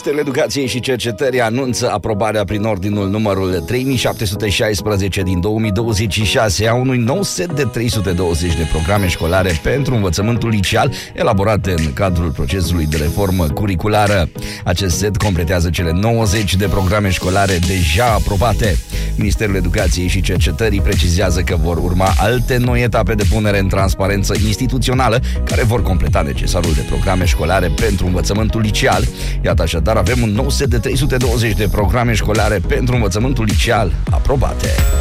Ministerul Educației și Cercetării anunță aprobarea prin ordinul numărul 3716 din 2026 a unui nou set de 320 de programe școlare pentru învățământul liceal elaborate în cadrul procesului de reformă curriculară. Acest set completează cele 90 de programe școlare deja aprobate. Ministerul Educației și Cercetării precizează că vor urma alte noi etape de punere în transparență instituțională care vor completa necesarul de programe școlare pentru învățământul liceal. Iată, așadar, avem un nou set de 320 de programe școlare pentru învățământul liceal aprobate.